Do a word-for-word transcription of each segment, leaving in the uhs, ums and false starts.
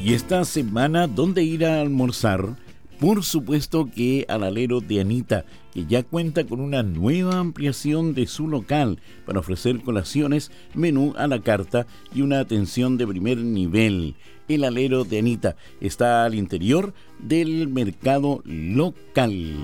Y esta semana, ¿dónde ir a almorzar? Por supuesto que al alero de Anita, que ya cuenta con una nueva ampliación de su local para ofrecer colaciones, menú a la carta y una atención de primer nivel. El alero de Anita está al interior del mercado local.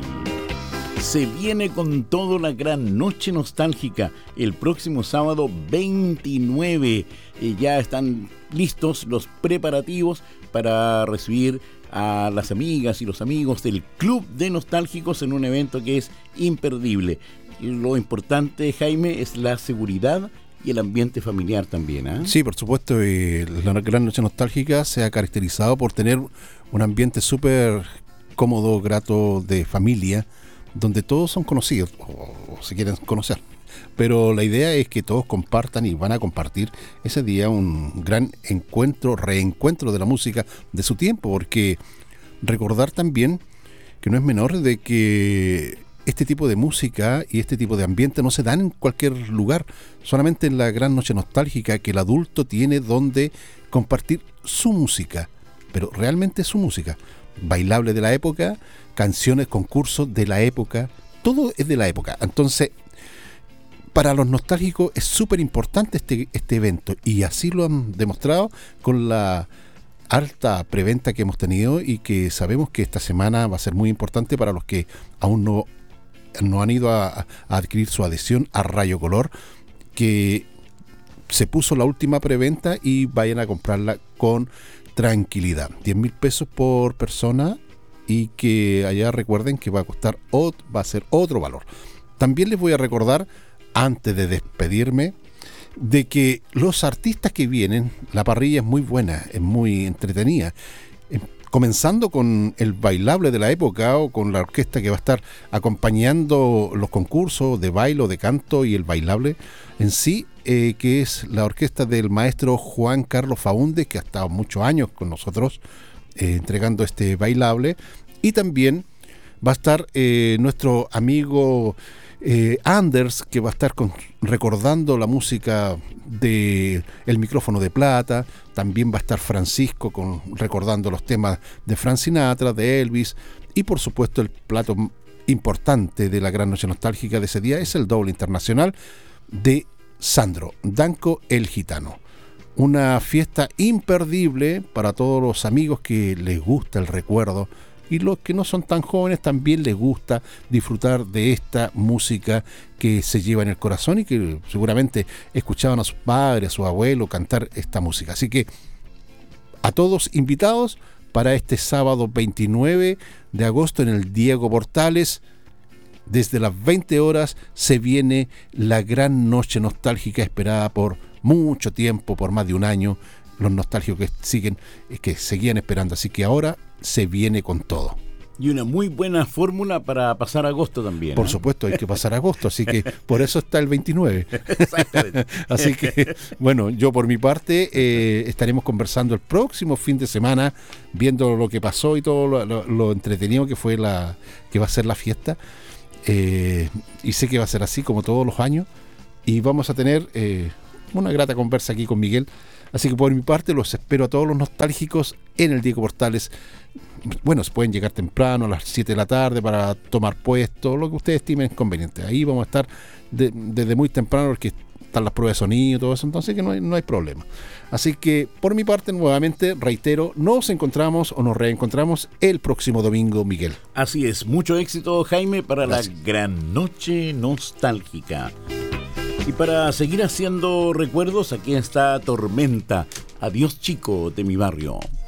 Se viene con todo la gran noche nostálgica el próximo sábado veintinueve. Eh, ya están listos los preparativos para recibir a las amigas y los amigos del Club de Nostálgicos en un evento que es imperdible. Lo importante, Jaime, es la seguridad y el ambiente familiar también, ¿eh? Sí, por supuesto. Eh, la Gran Noche Nostálgica se ha caracterizado por tener un ambiente súper cómodo, grato, de familia, donde todos son conocidos o, o se quieren conocer. Pero la idea es que todos compartan y van a compartir ese día un gran encuentro, reencuentro de la música de su tiempo, porque recordar también que no es menor de que este tipo de música y este tipo de ambiente no se dan en cualquier lugar, solamente en la Gran Noche Nostálgica, que el adulto tiene donde compartir su música, pero realmente su música, bailable de la época, canciones, concursos de la época, todo es de la época. Entonces, para los nostálgicos es súper importante este, este evento, y así lo han demostrado con la alta preventa que hemos tenido, y que sabemos que esta semana va a ser muy importante para los que aún no, no han ido a, a adquirir su adhesión a Rayo Color, que se puso la última preventa y vayan a comprarla con tranquilidad. diez mil pesos por persona, y que allá recuerden que va a costar, ot, va a ser otro valor. También les voy a recordar, antes de despedirme, de que los artistas que vienen, la parrilla es muy buena, es muy entretenida, eh, comenzando con el bailable de la época, o con la orquesta que va a estar acompañando los concursos de baile, de canto, y el bailable en sí, eh, que es la orquesta del maestro Juan Carlos Faúndez, que ha estado muchos años con nosotros eh, entregando este bailable. Y también va a estar eh, nuestro amigo Eh, Anders, que va a estar con, recordando la música de El Micrófono de Plata. También va a estar Francisco con, recordando los temas de Frank Sinatra, de Elvis, y por supuesto el plato importante de la Gran Noche Nostálgica de ese día es el doble internacional de Sandro Danco el Gitano. Una fiesta imperdible para todos los amigos que les gusta el recuerdo, y los que no son tan jóvenes también les gusta disfrutar de esta música que se lleva en el corazón, y que seguramente escuchaban a sus padres, a sus abuelos cantar esta música. Así que a todos invitados para este sábado veintinueve de agosto en el Diego Portales. Desde las veinte horas se viene la gran noche nostálgica esperada por mucho tiempo, por más de un año. Los nostálgicos que siguen, que seguían esperando. Así que ahora se viene con todo. Y una muy buena fórmula para pasar agosto también. Por ¿eh? supuesto, hay que pasar agosto, así que por eso está el veintinueve. Exactamente. Así que, bueno, yo por mi parte eh, estaremos conversando el próximo fin de semana, viendo lo que pasó y todo lo, lo, lo entretenido que fue la que va a ser la fiesta. Eh, y sé que va a ser así como todos los años. Y vamos a tener eh, una grata conversa aquí con Miguel. Así que por mi parte los espero a todos los nostálgicos en el Diego Portales. Bueno, se pueden llegar temprano, a las siete de la tarde, para tomar puesto, lo que ustedes estimen conveniente. Ahí vamos a estar de, desde muy temprano, porque están las pruebas de sonido y todo eso, entonces que no hay, no hay problema. Así que por mi parte, nuevamente, reitero, nos encontramos o nos reencontramos el próximo domingo, Miguel. Así es, mucho éxito, Jaime, para Gracias. La Gran Noche Nostálgica. Y para seguir haciendo recuerdos, aquí está Tormenta. Adiós, chico de mi barrio.